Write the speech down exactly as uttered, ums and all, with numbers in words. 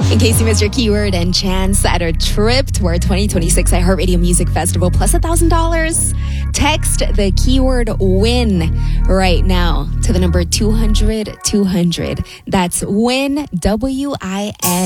In case you missed your keyword and chance at a trip to our twenty twenty-six iHeartRadio Music Festival plus one thousand dollars, text the keyword WIN right now to the number two hundred two hundred. That's WIN, W I N.